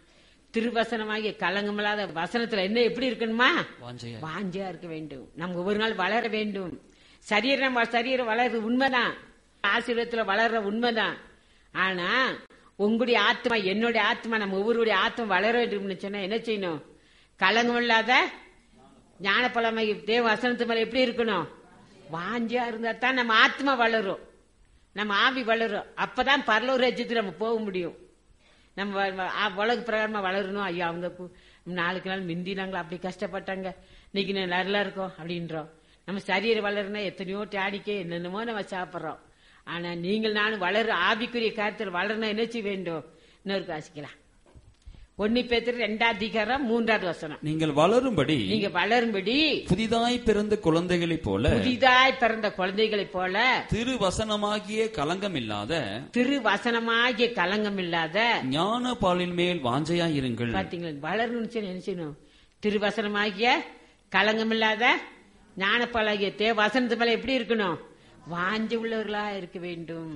திருவசனமாகிய கலங்கமில்லாத வசனத்துல என்ன எப்படி இருக்கணுமா? வாஞ்சையா வாஞ்சையா இருக்க வேண்டும். நம்ம ஒவ்வொரு நாள் வளர வேண்டும். சரீரம் சரீரம் வளர்றது உண்மைதான், ஆசீர்வாதத்துல வளர்ற உண்மைதான். ஆனா உங்களுடைய ஆத்மா, என்னுடைய ஆத்மா, நம்ம ஒவ்வொருடைய ஆத்மா வளர வேண்டும் சொன்னா என்ன செய்யணும்? கலங்கம் இல்லாத ஞான பழமை தேவ வசனத்து மேல எப்படி இருக்கணும்? வாஞ்சியா இருந்தா தான் நம்ம ஆத்மா வளரும், நம்ம ஆவி வளரும். அப்பதான் பரலோக ராஜ்யத்துக்கு நம்ம போக முடியும். நம்ம உலக பிரகாரமா வளரணும். ஐயா அவங்க நாளுக்கு நாள் மிந்தினாங்களா, அப்படி கஷ்டப்பட்டாங்க, இன்னைக்கு நல்லா இருக்கும் அப்படின்றோம். நம்ம சரீரம் வளருனா எத்தனையோ டானிக்கே என்னென்னமோ நம்ம சாப்பிட்றோம். ஆனா நீங்கள் நானும் வளர ஆவிக்குரிய காரியத்தில் வளரணும். என்ன செய்ய வேண்டும்? இன்னொரு வாசிக்கலாம். ஒன்னு பேதுரு இரண்டாம் அதிகாரம் மூன்றாவது வசனம். நீங்கள் வளரும்படி நீங்க வளரும்படி புதிதாய் பிறந்த குழந்தைகளைப் போல புதிதாய் பிறந்த குழந்தைகளைப் போல திருவசனமாகிய கலங்கம் இல்லாத திருவசனமாகிய கலங்கம் இல்லாத ஞான பாலின் மேல் வாஞ்சையாய் இருங்கள். பாத்தீங்களா? வளரணும்னு என்ன செய்யணும்? திருவசனமாகிய கலங்கம் இல்லாத ஞான பாலாகிய தே வசனத்து மேல எப்படி இருக்கணும்? வாஞ்சை உள்ளவர்களா இருக்க வேண்டும்.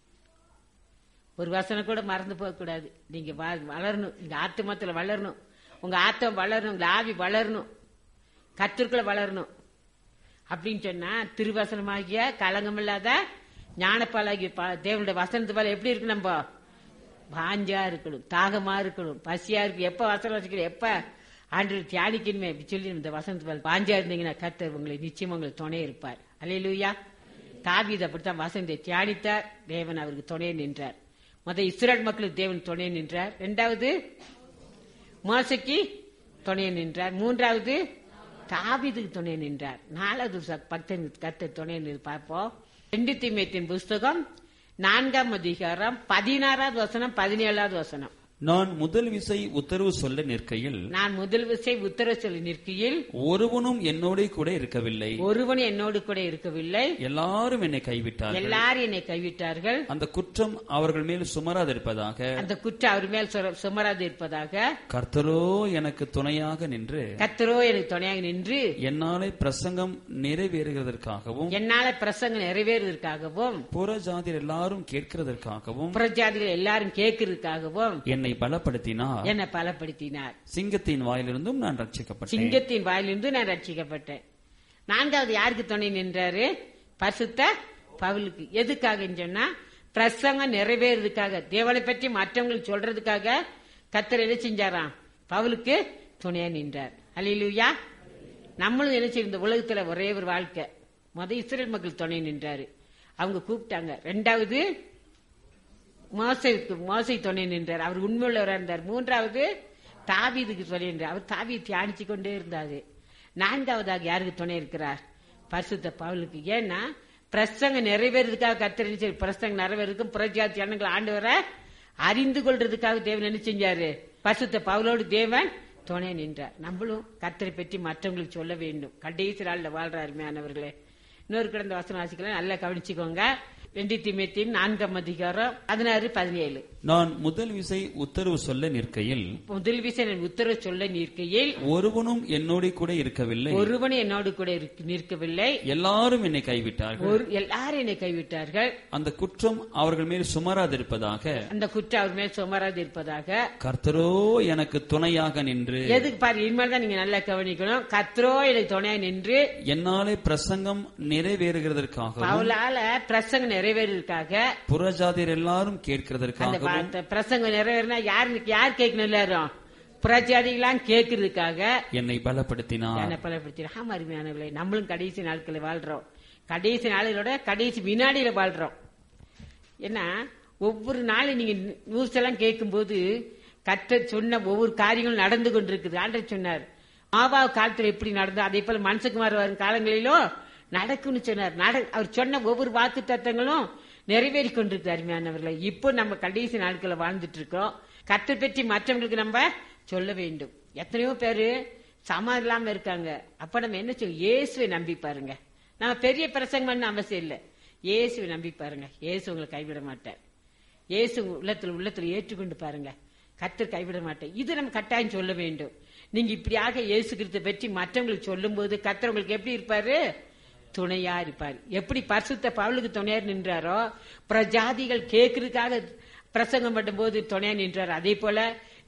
ஒரு வசனம் கூட மறந்து போக கூடாது. நீங்க வளரணும், இந்த ஆத்மத்துல வளரணும், உங்க ஆத்மம் வளரணும், உங்க ஆவி வளரணும், கர்த்தருக்குள்ள வளரணும். அப்படின்னு சொன்னா திருவசனமாகிய கலங்கம் இல்லாத ஞானப்பாலாகிய தேவனுடைய வசனத்து மேல எப்படி இருக்கு? நம்ம வாஞ்சா இருக்கணும், தாகமா இருக்கணும், பசியா இருக்கு. எப்ப வசனம் வச்சுக்கணும், எப்ப ஆண்டு தியானிக்கணுமே சொல்லி இந்த வசனத்து மேல வாஞ்சா இருந்தீங்கன்னா கர்த்தர் உங்களை நிச்சயம் உங்களுக்கு துணை இருப்பார். அல்லேலூயா. தாவீது அப்படித்தான் வசனத்தை தியானித்தார், தேவன் அவருக்கு துணை நின்றார். முதல் இஸ்ரவேல் மக்களுக்கு தேவன் துணை நின்றார். இரண்டாவது மோசேக்கு துணை நின்றார். மூன்றாவது தாவீதுக்கு துணை நின்றார். நாலாவது பக்தன் கர்த்தர் துணை நின்று பார்ப்போம். ரெண்டு தீமோத்தேயு புஸ்தகம் நான்காம் அதிகாரம் பதினாறாவது வசனம் பதினேழாவது வசனம். நான் முதல் விசை உத்தரவு சொல்ல நிற்கையில் நான் முதல் விசை உத்தரவு சொல்ல நிற்கையில் ஒருவனும் என்னோட கூட இருக்கவில்லை ஒருவனும் என்னோடு கூட இருக்கவில்லை எல்லாரும் என்னை கைவிட்டார்கள் எல்லாரும் என்னை கைவிட்டார்கள். அந்த குற்றம் அவர்கள் மேல் சுமராது இருப்பதாக அந்த குற்றம் அவர் மேல் சுமராது இருப்பதாக கர்த்தரோ எனக்கு துணையாக நின்று கர்த்தரோ எனக்கு துணையாக நின்று என்னாலே பிரசங்கம் நிறைவேறுகிறதற்காகவும் என்னால பிரசங்கம் நிறைவேறுவதற்காகவும் புற ஜாதியர் எல்லாரும் கேட்கிறதற்காகவும் புற ஜாதிகள் எல்லாரும் கேட்கிறதுக்காகவும் என்னை பலப்படுத்தினார் என்னை பலப்படுத்தினார். சிங்கத்தின் வாயிலிருந்தும் நான் ரட்சிக்கப்பட்டேன் சிங்கத்தின் வாயிலிருந்து நான் ரட்சிக்கப்பட்டேன். நான்காவது யாருக்கு துணை நின்றாரு? பரிசுத்த பவுலுக்கு. எதுக்காக சொன்னா பிரசங்கம் நிறைவேறதுக்காக, தேவனை பற்றி மற்றவங்களுக்கு சொல்றதுக்காக கர்த்தர் என்ன செஞ்சாராம்? பவுலுக்கு துணையா நின்றார். அல்லேலூயா. நம்மளும் என்ன செய்ய, இந்த உலகத்துல ஒரே ஒரு வாழ்க்கை. முதல் இஸ்ரவேல் மக்கள் துணை நின்றாரு, அவங்க கூப்பிட்டாங்க. ரெண்டாவது மோசேக்கு மோசே துணை நின்றார், அவர் உண்மையுள்ளவராக இருந்தார். மூன்றாவது தாவீதுக்கு துணை நின்றார், அவர் தாவீது தியானிச்சு கொண்டே இருந்தாரு. நான்காவதாக யாருக்கு துணை இருக்கிறார்? பரிசுத்த பவுலுக்கு. ஏன்னா பிரசங்க நிறைவேறதுக்காக கர்த்தர் பிரசங்க நிறைவேறதுக்கும் புறஜாதி ஜனங்களை ஆண்டவரை அறிந்து கொள்றதுக்காக தேவன் என்ன செஞ்சாரு? பரிசுத்த பவுலோடு தேவன் துணை நின்றார். நம்மளும் கர்த்தரை பற்றி மற்றவங்களுக்கு சொல்ல வேண்டும். கடைசி நாள்ல வாழ்ற அருமையானவர்களே, இன்னொரு கிடந்த வசனம் வாசிக்கலாம், நல்லா கவனிச்சுக்கோங்க. ரெண்டு தீமோத்தேயு நான்காம் அதிகாரம் பதினாறு பதினேழு. நான் முதல் விசை உத்தரவு சொல்ல நிற்கையில் முதல் விசை நான் உத்தரவு சொல்ல நிற்கையில் ஒருவனும் என்னோடு கூட இருக்கவில்லை ஒருவனும் என்னோடு கூட நிற்கவில்லை எல்லாரும் என்னை கைவிட்டார்கள் எல்லாரும் என்னை கைவிட்டார்கள். அந்த குற்றம் அவர்கள் மேல் சுமராதிருப்பதாக அந்த குற்றம் அவர் மேல் சுமராது இருப்பதாக கர்த்தரோ எனக்கு துணையாக நின்று. எதுக்கு பாரு, இனிமேல் தான் நீங்க நல்லா கவனிக்கணும். கர்த்தரோ எனக்கு துணையாக நின்று என்னாலே பிரசங்கம் நிறைவேறுகிறதற்காக பவுலால பிரசங்கம் நிறைவேறதுக்காக புறஜாதியர் எல்லாரும் கேட்கிறதற்காக. பிரசங்கம் நிறைவேறினா யாருக்கு யார் கேட்கணும்? எல்லாரும் புறஜாதிகளாம் கேட்கறதுக்காக என்னை பலப்படுத்தினார் என்னை பலப்படுத்தினார். ஆமா அருமையானவர்களே, நம்மளும் கடைசி நாட்களில் வாழ்றோம். கடைசி நாளிலோட கடைசி வினாடியில வாழ்றோம். ஏன்னா ஒவ்வொரு நாளும் நீங்க நியூஸ் எல்லாம் கேட்கும் போது கர்த்தர் சொன்ன ஒவ்வொரு காரியங்களும் நடந்து கொண்டிருக்குது. ஆண்டவர் சொன்னார், மாபா காலத்துல எப்படி நடந்தோ அதே போல மனுஷகுமார் வரும் காலங்களிலும் நடக்கும்னு சொன்னார். அவர் சொன்ன ஒவ்வொரு வாக்கு தத்தங்களும் நிறைவேறி கொண்டிருக்கு. அருமையானவர்களை, இப்போ நம்ம கடைசி நாட்களை வாழ்ந்துட்டு இருக்கோம். கர்த்தர் பற்றி மற்றவங்களுக்கு நம்ம சொல்ல வேண்டும். எத்தனையோ பேரு சமாதானம் இல்லாம இருக்காங்க. அப்ப நம்ம என்ன சொல்லுவோம்? இயேசுவை நம்பி பாருங்க. நம்ம பெரிய பிரசங்கம் பண்ண அவசியம் இல்லை. இயேசுவை நம்பி பாருங்க, இயேசு உங்களை கைவிட மாட்டார். இயேசு உள்ளத்துல உள்ளத்துல ஏற்றுக்கொண்டு பாருங்க, கர்த்தர் கைவிட மாட்டார். இது நம்ம கட்டாயம் சொல்ல வேண்டும். நீங்க இப்படியாக இயேசு கிறிஸ்துவை பற்றி மற்றவங்களுக்கு சொல்லும் போது கர்த்தர் உங்களுக்கு எப்படி இருப்பாரு? துணையா இருப்பார். எப்படி பரிசுத்த பவுலுக்கு துணையா நின்றாரோ, பிரஜாதிகள் கேட்கறதுக்காக பிரசங்கம் பண்ணும் போது துணையா நின்றார், அதே போல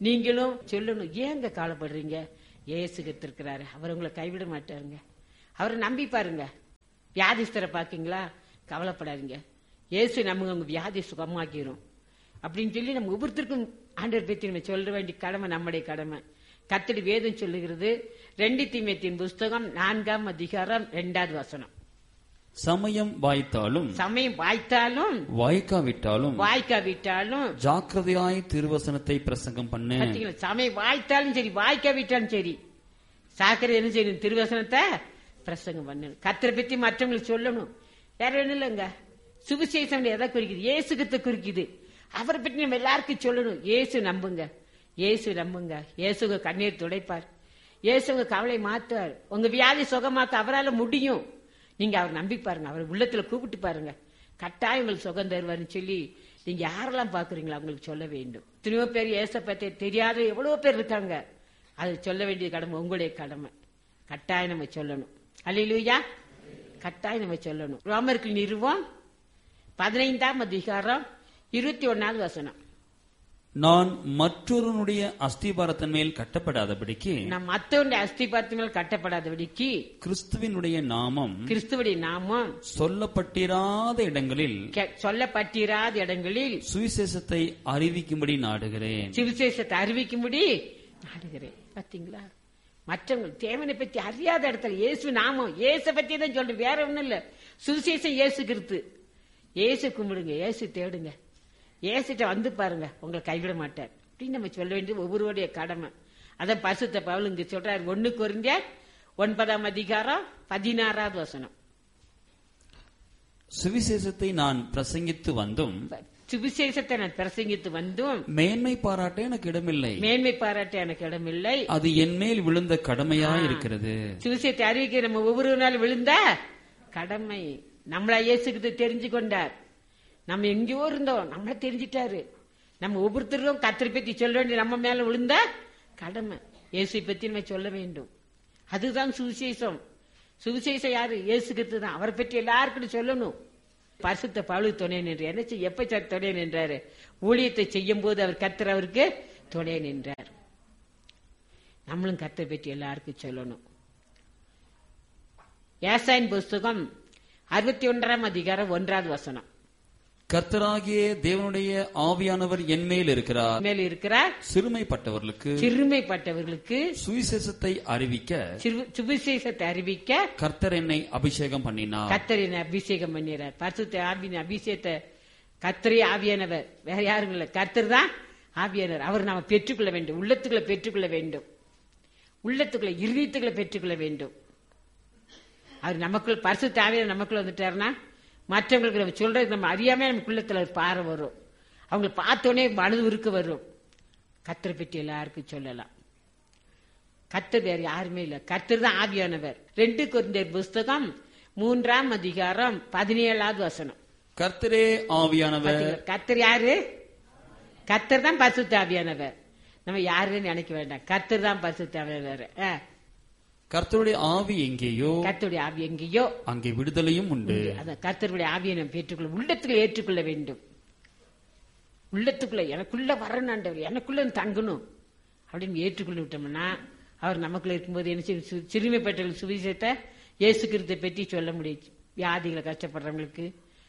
நீங்களும் சொல்லணும். ஏங்க கவலைப்படுறீங்க? ஏசு கத்திருக்கிறாரு, அவர் உங்களை கைவிட மாட்டாருங்க. அவரை நம்பி பாருங்க. வியாதிஸ்தரை பாக்கீங்களா? கவலைப்படாதீங்க, ஏசு நம்ம உங்க வியாதி சுகமாக்கிரும் அப்படின்னு சொல்லி நம்ம ஒவ்வொருத்தருக்கும் ஆண்டவர் பற்றி நம்ம சொல்ல வேண்டிய கடமை நம்முடைய கடமை. கர்த்தருடைய வேதம் சொல்லுகிறது, ரெண்டு தீமோத்தேயுவின் புஸ்தகம் நான்காம் அதிகாரம் இரண்டாவது வசனம். சமயம் வாய்த்தாலும் சமயம் வாய்த்தாலும் வாய்க்காவிட்டாலும் வாய்க்காவிட்டாலும் ஜாக்கிரதையாய் திருவசனத்தை பிரசங்கம் பண்ணு. சமயம் வாய்த்தாலும் சரி, வாய்க்காவிட்டாலும் சரி, சாக்கிரதை என்ன செய்யணும்? திருவசனத்தை பிரசங்கம் பண்ணணும். கர்த்தரை பத்தி மற்றவங்களுக்கு சொல்லணும். வேற ஒண்ணும் இல்லைங்க. சுவிசேஷம் எதை குறிக்குது? இயேசுகிட்ட குறிக்குது. அவரை பற்றி நம்ம எல்லாருக்கும் சொல்லணும். இயேசு நம்புங்க, இயேசு நம்புங்க. இயேசுங்க கண்ணீர் துடைப்பார், இயேசுங்க கவலை மாத்துவார், உங்க வியாதி சுகமாக்க அவரால் முடியும். நீங்க அவர் நம்பி பாருங்க, அவர் உள்ளத்துல கூப்பிட்டு பாருங்க, கட்டாயம் உங்களுக்கு சுகம் தருவார்னு சொல்லி நீங்க யாரெல்லாம் பாக்குறீங்களா அவங்களுக்கு சொல்ல வேண்டும். எத்தனையோ பேர் இயேசை பத்தி தெரியாத எவ்வளவு பேர் இருக்காங்க. அது சொல்ல வேண்டிய கடமை உங்களுடைய கடமை. கட்டாயம் நம்ம சொல்லணும். அல்லேலூயா, கட்டாயம் நம்ம சொல்லணும். ரோமருக்கு நிறுவம் பதினைந்தாம் அதிகாரம் இருபத்தி ஒன்னாவது வசனம். நான் மற்றொருனுடைய அஸ்திபாரத்தின் மேல் கட்டப்படாதபடிக்கு நான் மற்றவனுடைய அஸ்திபாரத்தின் மேல் கட்டப்படாதபடிக்கு கிறிஸ்துவினுடைய நாமம் கிறிஸ்துவுடைய நாமம் சொல்லப்பட்டிராத இடங்களில் சொல்லப்பட்டிராத இடங்களில் சுவிசேஷத்தை அறிவிக்கும்படி நாடுகிறேன். சுவிசேஷத்தை அறிவிக்கும்படி நாடுகிறேன். பாத்தீங்களா, மற்றவங்க தேவனை பத்தி அறியாத இடத்துல இயேசு நாமம், இயேசு பத்தி தான் சொல்றேன், வேற ஒண்ணும் இல்ல. சுவிசேஷம் இயேசு கிறிஸ்து. இயேசு கும்பிடுங்க, இயேசு தேடுங்க, இயேசுட்ட வந்து பாருங்க, உங்களை கைவிட மாட்டார் அப்படின்னு நம்ம சொல்ல வேண்டியது ஒவ்வொருவருடைய கடமை. அதான் பரிசுத்த பவுல் இங்க சொல்றாரு, ஒன்னு கொரிந்தியர் ஒன்பதாம் அதிகாரம் பதினாறாவது வசனம். சுவிசேஷத்தை நான் பிரசங்கித்து வந்தும் சுவிசேஷத்தை நான் பிரசங்கித்து வந்தும் மேன்மை பாராட்ட எனக்கு இடமில்லை மேன்மை பாராட்ட எனக்கு இடமில்லை அது என் மேல் விழுந்த கடமையா இருக்கிறது. சுவிசேஷத்தை அறிவிக்க நம்ம ஒவ்வொரு நாள் விழுந்த கடமை. நம்மளா இயேசுக்கு தெரிஞ்சு கொண்டார். நம்ம எங்கேயோ இருந்தோம், நம்மள தெரிஞ்சிட்டாரு. நம்ம ஒவ்வொருத்தரும் கர்த்தரை பத்தி சொல்ல வேண்டிய நம்ம மேல விழுந்த கடமை. இயேசு பத்தி நம்ம சொல்ல வேண்டும். அதுதான் சுவிசேஷம். சுவிசேஷம் யாரு? இயேசு கிறிஸ்து தான். அவரை பற்றி எல்லாருக்கும் சொல்லணும். பரிசுத்த பவுல் துணை நின்று என்ன செய்ய எப்ப துணை நின்றாரு? ஊழியத்தை செய்யும் போது அவர் கர்த்தர் அவருக்கு துணை நின்றார். நம்மளும் கர்த்தரை பற்றி எல்லாருக்கும் சொல்லணும். ஏசாயின் புஸ்தகம் அறுபத்தி ஒன்றாம் அதிகாரம் ஒன்றாவது வசனம். கர்த்தராகிய தேவனுடைய ஆவியானவர் என் மேல் இருக்கிறார் மேல் இருக்கிறார் சிறுமைப்பட்டவர்களுக்கு சிறுமைப்பட்டவர்களுக்கு சுவிசேஷத்தை அறிவிக்க சுவிசேஷத்தை அறிவிக்க கர்த்தர் என்னை அபிஷேகம் பண்ணினார். கர்த்தர் என்னை அபிஷேகம் பண்ணினார். பரிசுத்த ஆவியின் அபிஷேகத்தை கர்த்தரே ஆவியானவர், வேற யாரும் இல்ல, கர்த்தர் தான் ஆவியானவர். அவர் நாம பெற்றுக்கொள்ள வேண்டும், உள்ளத்துக்குள்ள பெற்றுக்கொள்ள வேண்டும், உள்ளத்துக்குள்ள இருதயத்துக்குள்ள பெற்றுக்கொள்ள வேண்டும். அவர் நமக்குள் பரிசுத்த ஆவியானவர் நமக்குள்ள வந்துட்டாருன்னா மற்றவங்களுக்கு நம்ம சொல்றது நம்ம அறியாம நமக்குள்ளத்துல பாறை வரும். அவங்க பார்த்தோன்னே மனது உருக்க வரும். கர்த்தரை பற்றி எல்லாருக்கும் சொல்லலாம். கர்த்தர் வேற யாருமே இல்ல, கர்த்தர் தான் ஆவியானவர். ரெண்டு கொரிந்தியர் புஸ்தகம் மூன்றாம் அதிகாரம் பதினேழாவது வசனம். கர்த்தரே ஆவியானவர். கர்த்தர் யாரு? கர்த்தர் தான் பரிசுத்த ஆவியானவர். நம்ம யாருன்னு நினைக்க வேண்டாம், கர்த்தர் தான் பரிசுத்த ஆவியானவர். கர்த்தருடைய ஆவி எங்கேயோ கர்த்தருடைய ஆவி எங்கேயோ அங்கே விடுதலையும் உண்டு. அதான் கர்த்தருடைய ஆவியை நம்ம பெற்றுக்கொள்ள உள்ளத்துக்குள்ள ஏற்றுக்கொள்ள வேண்டும். உள்ளத்துக்குள்ள எனக்குள்ள வரணும், எனக்குள்ள தங்கணும் அப்படின்னு ஏற்றுக்கொள்ள விட்டோம்னா அவர் நமக்குள்ள இருக்கும்போது என்ன செய்யும்? சிறுமைப்பட்ட சுவிசேஷத்தை இயேசு கிறிஸ்துவை பற்றி சொல்ல முடியும். வியாதிகளை கஷ்டப்படுறவங்களுக்கு,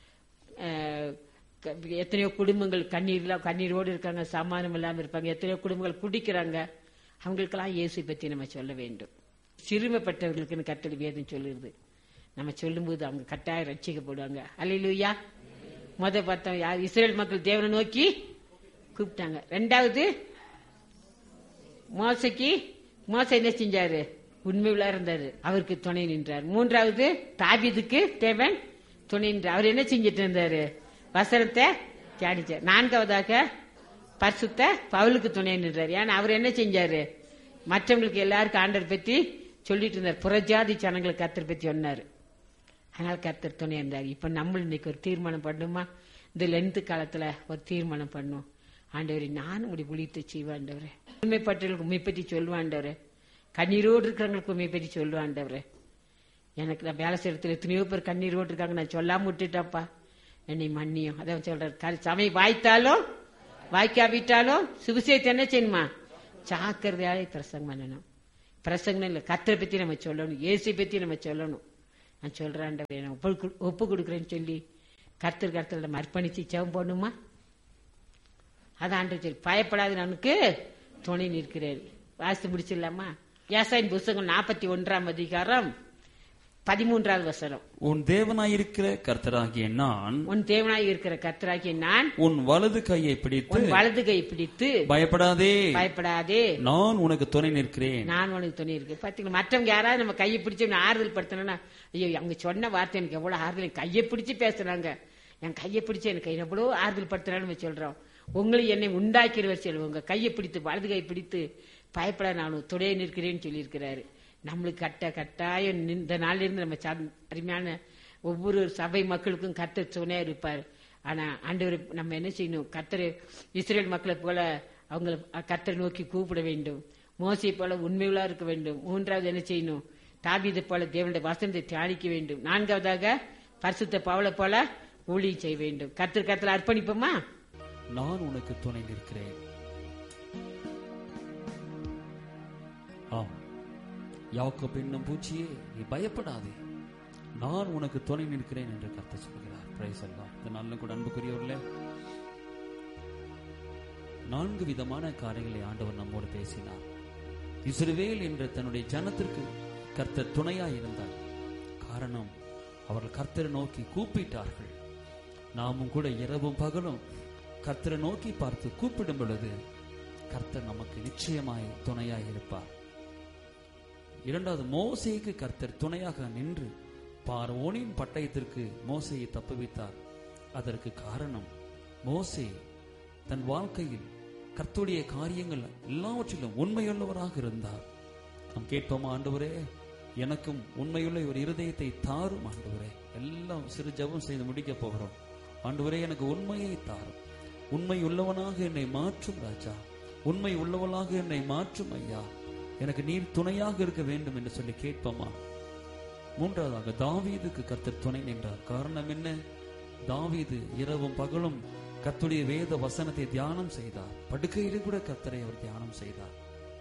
எத்தனையோ குடும்பங்கள் கண்ணீர்ல கண்ணீரோடு இருக்காங்க, சமாதானம் இல்லாம இருப்பாங்க, எத்தனையோ குடும்பங்கள் குடிக்கிறாங்க, அவங்களுக்கெல்லாம் இயேசு பற்றி நம்ம சொல்ல வேண்டும். சிறுமைப்பட்டவர்களுக்கு கர்த்தருடைய வேதம் சொல்லுது. நம்ம சொல்லும் போது அவங்க கட்டாயம் ரட்சிக்கப்படுவாங்க. அல்லேலூயா. முத பார்த்தோம் யார்? இஸ்ரேல் மக்கள் தேவனை நோக்கி கூப்பிட்டாங்க. ரெண்டாவது மோசைக்கு மோசை என்ன செஞ்சாரு? உண்மை உள்ள இருந்தாரு, அவருக்கு துணை நின்றார். மூன்றாவது தாவீதுக்கு தேவன் துணை நின்றார், அவர் என்ன செஞ்சிட்டு இருந்தாரு? வசனத்தை தியானிச்சார். நான்காவதாக பரிசுத்த பவுலுக்கு துணை நின்றார். ஏன்னா அவர் என்ன செஞ்சாரு? மற்றவங்களுக்கு எல்லாருக்கும் ஆண்டவர் பற்றி சொல்லிட்டு இருந்தார். புறஜாதி ஜனங்களுக்கு கர்த்தர் பற்றி சொன்னாரு. அதனால கர்த்தர் துணை இருந்தார். இப்ப நம்ம இன்னைக்கு ஒரு தீர்மானம் பண்ணுமா? இந்த லென்த் காலத்துல ஒரு தீர்மானம் பண்ணும். ஆண்டவரே, நானும் உடைய ஊழியத்தை செய்வாண்டவரே, உண்மைப்பட்டவர்களுக்கு உண்மை பற்றி சொல்லுவாண்டவரே, கண்ணீரோடு இருக்கிறவங்களுக்கு உண்மை பற்றி சொல்லுவாண்டவரே. எனக்கு நான் வேலை செய்யறதுல எத்தனையோ பேர் கண்ணீரோடு இருக்காங்க, நான் சொல்லாம விட்டுட்டாப்பா, என்னை மன்னியும். அதான் சொல்றாரு, சமயம் வாய்த்தாலும் வாய்க்காவிட்டாலும் சுவிசேஷத்தை என்ன செய்யணுமா? ஜாக்கிரதையாலே பிரசங்கம் பண்ணணும். பிரசங்கம் இல்லை, கர்த்தரை பத்தி நம்ம சொல்லணும், இயேசு பத்தி நம்ம சொல்லணும். நான் சொல்றேன் ஒப்பு ஒப்பு கொடுக்குறேன்னு சொல்லி கர்த்தர் கர்த்தர் நம்ம அர்ப்பணிச்சு ஜெபம் போடணுமா? அதான் சரி, பயப்படாது நமக்கு துணை நிற்கிறார். வாசித்து முடிச்சிடலாமா? யாசாயின் புஸ்தகம் நாற்பத்தி ஒன்றாம் அதிகாரம் பதிமூன்றாவது வசனம். உன் தேவனாயிருக்கிற கர்த்தராகிய நான் உன் தேவனாய் இருக்கிற கர்த்தராகிய நான் உன் வலது கையை பிடித்து உன் வலது கை பிடித்து பயப்படாதே பயப்படாதே நான் உனக்கு துணை நிற்கிறேன். நான் உனக்கு துணை இருக்கேன். பாத்தீங்களா, மற்றவங்க யாராவது நம்ம கையை பிடிச்சு ஆறுதல் படுத்தணும்னா, ஐயோ அவங்க சொன்ன வார்த்தை எனக்கு எவ்வளவு ஆறுதல், கையை பிடிச்சு பேசுறாங்க, என் கையை பிடிச்சு எனக்கு எவ்வளவு ஆறுதல் படுத்துறான்னு நம்ம சொல்றோம். உங்களை என்னை உண்டாக்கிறவர் செல்வம், உங்க கையை பிடித்து வலது கை பிடித்து பயப்பட நான் துணை நிற்கிறேன்னு சொல்லியிருக்கிறாரு. நம்மளுக்கு கட்ட கட்டாயம் இந்த நாளிலிருந்து நம்ம அருமையான ஒவ்வொரு சபை மக்களுக்கும் கர்த்தர் துணையா இருப்பார். ஆனா ஆண்டவர் நம்ம என்ன செய்யணும்? கர்த்தர் இஸ்ரேல் மக்களை போல அவங்க கர்த்தரை நோக்கி கூப்பிட வேண்டும். மோசையை போல உண்மையுள்ளா இருக்க வேண்டும். மூன்றாவது என்ன செய்யணும்? தாவீதை போல தேவனுடைய வசனத்தை தியானிக்க வேண்டும். நான்காவதாக பரிசுத்த பவுலை போல ஊழியம் செய்ய வேண்டும். கர்த்தர் கர்த்தர் அர்ப்பணிப்போமா? நான் உனக்கு துணை நிற்கிறேன். ஆம், யாக்கோபு என்னும் பூச்சியே நீ பயப்படாதே, நான் உனக்கு துணை நிற்கிறேன் என்று கர்த்தர் சொல்கிறார். பிரைஸ் அல்லாஹ். இந்த நாளிலும் கூட அன்புக்குரியவர்களே, நான்கு விதமான காரியங்களை ஆண்டவர் நம்மோடு பேசினார். இஸ்ரவேல் என்ற தன்னுடைய ஜனத்திற்கு கர்த்தர் துணையாய் இருந்தார். காரணம், அவர்கள் கர்த்தரை நோக்கி கூப்பிட்டார்கள். நாமும் கூட இரவும் பகலும் கர்த்தரை நோக்கி பார்த்து கூப்பிடும் பொழுது கர்த்தர் நமக்கு நிச்சயமாய் துணையாய் இருப்பார். இரண்டாவது, மோசேக்கு கர்த்தர் துணையாக நின்று பார்வோனின் பட்டயத்திற்கு மோசேயை தப்புவித்தார். அதற்கு காரணம், மோசே தன் வாழ்க்கையில் கர்த்தருடைய காரியங்கள் எல்லாவற்றிலும் உண்மையுள்ளவராக இருந்தார். நாம் கேட்போமா, ஆண்டவரே எனக்கும் உண்மையுள்ள ஒரு இருதயத்தை தாரும் ஆண்டவரே. எல்லாம் சிறு ஜெபம் செய்து முடிக்க போகிறோம். ஆண்டவரே எனக்கு உண்மையை தாரும், உண்மை உள்ளவனாக என்னை மாற்றும் ராஜா, உண்மை உள்ளவனாக என்னை மாற்றும் ஐயா, எனக்கு நீர் துணையாக இருக்க வேண்டும் என்று சொல்லி கேட்போமா? மூன்றாவதாக, தாவீதுக்கு கர்த்தர் துணை நின்றார். காரணம் என்ன? தாவீது இரவும் பகலும் கர்த்தருடைய வேத வசனத்தை தியானம் செய்தார். படுக்கையிலே கூட கர்த்தரை அவர் தியானம் செய்தார்.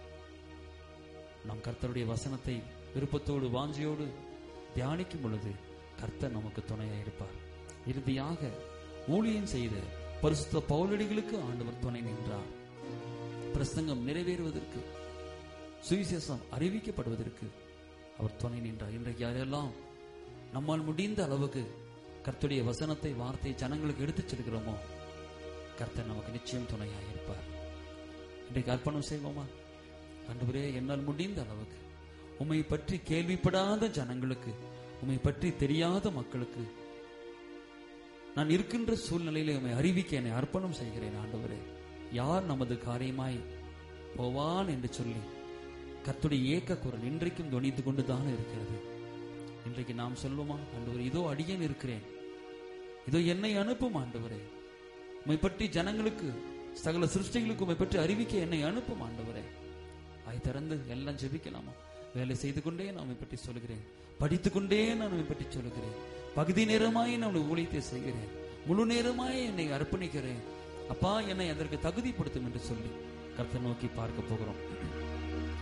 நாம் கர்த்தருடைய வசனத்தை விருப்பத்தோடு வாஞ்சியோடு தியானிக்கும் பொழுது கர்த்தர் நமக்கு துணையாக இருப்பார். இறுதியாக, ஊழியம் செய்த பரிசுத்த பவுலடிகளுக்கு ஆண்டவர் துணை நின்றார். பிரசங்கம் நிறைவேறுவதற்கு, சுவிசேஷம் அறிவிக்கப்படுவதற்கு அவர் துணை நின்றார். இன்றைக்கு யாரெல்லாம் நம்மால் முடிந்த அளவுக்கு கர்த்தருடைய வசனத்தை வார்த்தையை ஜனங்களுக்கு எடுத்துச் செல்கிறோமோ கர்த்தர் நமக்கு நிச்சயம் துணையாக இருப்பார். இன்றைக்கு அர்ப்பணம் செய்வோமா? ஆண்டவரே, என்னால் முடிந்த அளவுக்கு உம்மை பற்றி கேள்விப்படாத ஜனங்களுக்கு, உம்மை பற்றி தெரியாத மக்களுக்கு நான் இருக்கின்ற சூழ்நிலையில உம்மை அறிவிக்க என்னை அர்ப்பணம் செய்கிறேன். ஆண்டவரே, யார் நமது காரியமாய் போவான் என்று சொல்லி கர்த்தருடைய ஏக்க குரல் இன்றைக்கும் துணித்து கொண்டுதான் இருக்கிறது. இன்றைக்கு நாம் சொல்லுமா, ஆண்டவரே இதோ அடியேன் இருக்கிறேன், இதோ என்னை அனுப்பும் ஆண்டவரே, உம்மை பற்றி ஜனங்களுக்கு சகல சிருஷ்டிகளுக்கு உம்மை பற்றி அறிவிக்க என்னை அனுப்பும் ஆண்டவரே. ஆய் திறந்து எல்லாம் ஜெபிக்கலாமா? வேலை செய்து கொண்டே நான் உம்மை பற்றி சொல்கிறேன், படித்துக் கொண்டே நான் உம்மை பற்றி சொல்கிறேன், பகுதி நேரமாய் நான் ஊழியத்தை செய்கிறேன், முழு நேரமாய் என்னை அர்ப்பணிக்கிறேன், அப்பா என்னை அதற்கு தகுதிப்படுத்தும் என்று சொல்லி கர்த்தரை நோக்கி பார்க்க போகிறோம்.